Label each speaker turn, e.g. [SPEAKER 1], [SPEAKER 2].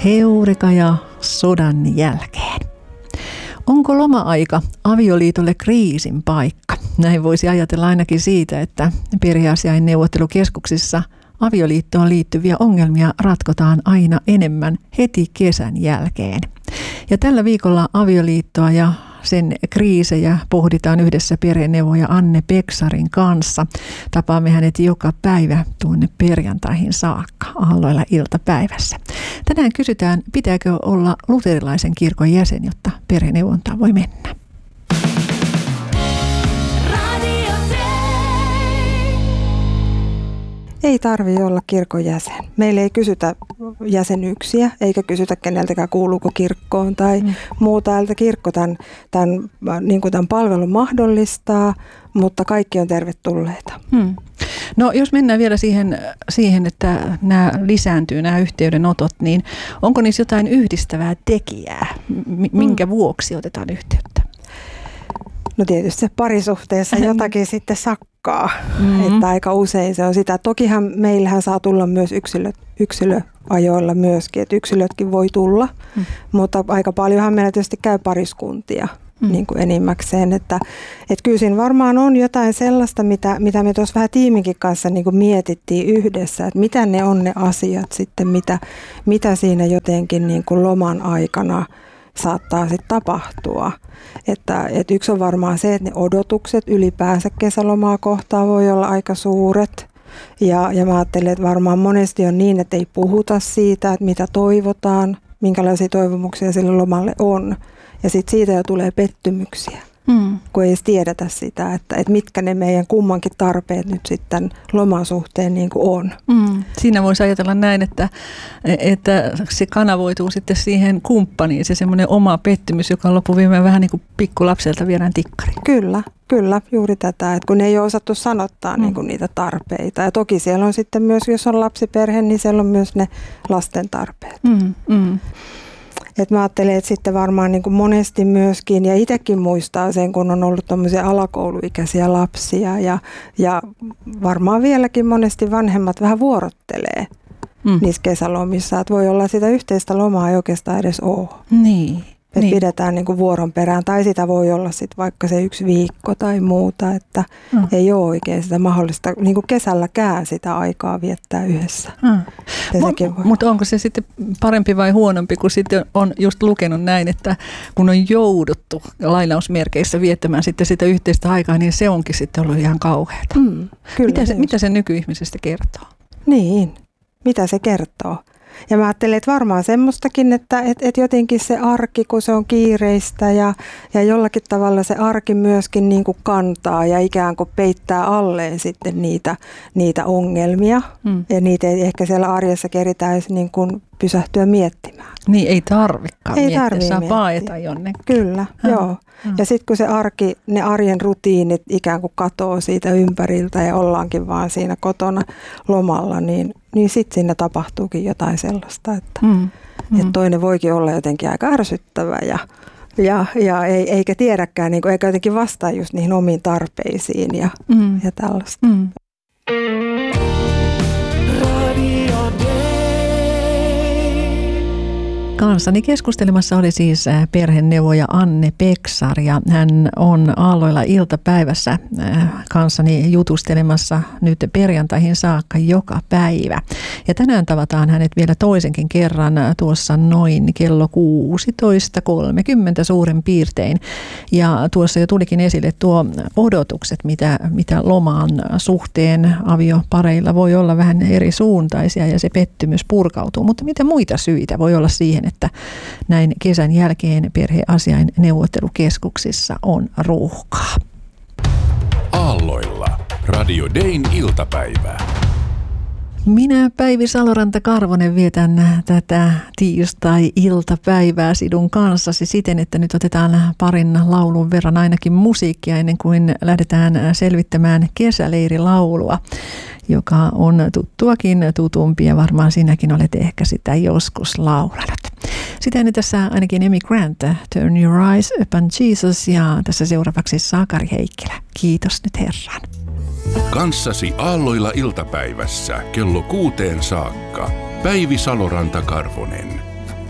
[SPEAKER 1] Heureka ja sodan jälkeen. Onko loma-aika avioliitolle kriisin paikka? Näin voisi ajatella ainakin siitä, että perheasiain neuvottelukeskuksissa avioliittoon liittyviä ongelmia ratkotaan aina enemmän heti kesän jälkeen. Ja tällä viikolla avioliittoa ja sen kriisejä pohditaan yhdessä perheneuvoja Anne Peksarin kanssa. Tapaamme hänet joka päivä tuonne perjantaihin saakka aalloilla iltapäivässä. Tänään kysytään, pitääkö olla luterilaisen kirkon jäsen, jotta perheneuvontaan voi mennä.
[SPEAKER 2] Ei tarvitse olla kirkon jäsen. Meillä ei kysytä jäsenyyksiä, eikä kysytä keneltäkään kuuluuko kirkkoon tai muuta. Kirkko tämän palvelun mahdollistaa, mutta kaikki on tervetulleita.
[SPEAKER 1] No jos mennään vielä siihen, että nämä lisääntyy, nämä yhteydenotot, niin onko niissä jotain yhdistävää tekijää? Minkä vuoksi otetaan yhteyttä?
[SPEAKER 2] No tietysti se parisuhteessa jotakin sitten sakkaa, että aika usein se on sitä. Tokihan meillähän saa tulla myös yksilöajoilla myöskin, että yksilötkin voi tulla, mutta aika paljonhan meillä tietysti käy pariskuntia niin kuin enimmäkseen, että kyllä siinä varmaan on jotain sellaista, mitä me tuossa vähän tiiminkin kanssa niin kuin mietittiin yhdessä, että mitä ne on ne asiat sitten, mitä siinä jotenkin niin kuin loman aikana saattaa sitten tapahtua. Että yksi on varmaan se, että ne odotukset ylipäänsä kesälomaa kohtaan voi olla aika suuret. Ja mä ajattelen, että varmaan monesti on niin, että ei puhuta siitä, että mitä toivotaan, minkälaisia toivomuksia sille lomalle on. Ja sitten siitä jo tulee pettymyksiä, kun ei edes tiedetä sitä, että mitkä ne meidän kummankin tarpeet nyt sitten loman suhteen niin kuin on.
[SPEAKER 1] Siinä voisi ajatella näin, että se kanavoituu sitten siihen kumppaniin, se semmoinen oma pettymys, joka on loppuviimeen vähän niin kuin pikkulapselta viedään tikkari.
[SPEAKER 2] Kyllä, juuri tätä, että kun ne ei ole osattu sanottaa niin kuin niitä tarpeita. Ja toki siellä on sitten myös, jos on lapsiperhe, niin siellä on myös ne lasten tarpeet. Et mä ajattelen, että sitten varmaan niin kuin monesti myöskin, ja itsekin muistaa sen, kun on ollut tommoisia alakouluikäisiä lapsia, ja varmaan vieläkin monesti vanhemmat vähän vuorottelee niissä kesälomissa, että voi olla sitä yhteistä lomaa ei oikeastaan edes ole.
[SPEAKER 1] Niin.
[SPEAKER 2] Että pidetään niin kuin vuoron perään, tai sitä voi olla sitten vaikka se 1 viikko tai muuta, että ei ole oikein sitä mahdollista niin kuin kesälläkään sitä aikaa viettää yhdessä.
[SPEAKER 1] Mutta onko se sitten parempi vai huonompi, kun sitten on just lukenut näin, että kun on jouduttu lainausmerkeissä viettämään sitten sitä yhteistä aikaa, niin se onkin sitten ollut ihan kauheata. Mitä se nykyihmisestä kertoo?
[SPEAKER 2] Niin, mitä se kertoo? Ja mä ajattelen, että varmaan semmoistakin, että jotenkin se arki, kun se on kiireistä ja jollakin tavalla se arki myöskin niin kuin kantaa ja ikään kuin peittää alleen sitten niitä ongelmia. Ja niitä ei ehkä siellä arjessa keritäisi niin kuin pysähtyä miettimään.
[SPEAKER 1] Niin ei tarvikaan miettiä, saa paeta jonnekin.
[SPEAKER 2] Kyllä, joo. Ja sitten kun se arki, ne arjen rutiinit ikään kuin katoo siitä ympäriltä ja ollaankin vaan siinä kotona lomalla, niin sitten siinä tapahtuukin jotain sellaista, että toinen voikin olla jotenkin aika ärsyttävä ja eikä tiedäkään, niin kuin, eikä jotenkin vastaa just niihin omiin tarpeisiin ja tällaista.
[SPEAKER 1] Kanssani keskustelemassa oli siis perheneuvoja Anne Peksar ja hän on aalloilla iltapäivässä kanssani jutustelemassa nyt perjantaihin saakka joka päivä. Ja tänään tavataan hänet vielä toisenkin kerran tuossa noin kello 16.30 suurin piirtein. Ja tuossa jo tulikin esille tuo odotukset, mitä lomaan suhteen aviopareilla voi olla vähän eri suuntaisia ja se pettymys purkautuu. Mutta mitä muita syitä voi olla siihen, että näin kesän jälkeen perheasiain neuvottelukeskuksissa on ruuhkaa?
[SPEAKER 3] Aalloilla. Radio Dayn iltapäivää.
[SPEAKER 1] Minä Päivi Saloranta-Karvonen vietän tätä tiistai-iltapäivää sinun kanssasi siten, että nyt otetaan parin laulun verran ainakin musiikkia ennen kuin lähdetään selvittämään kesäleirilaulua, joka on tuttuakin tutumpi ja varmaan sinäkin olet ehkä sitä joskus laulanut. Sitä ennen tässä ainakin Amy Grant, Turn Your Eyes Upon Jesus, ja tässä seuraavaksi Sakari Heikkilä. Kiitos nyt Herran.
[SPEAKER 3] Kanssasi Aalloilla iltapäivässä kello 6 saakka. Päivi Saloranta-Karvonen.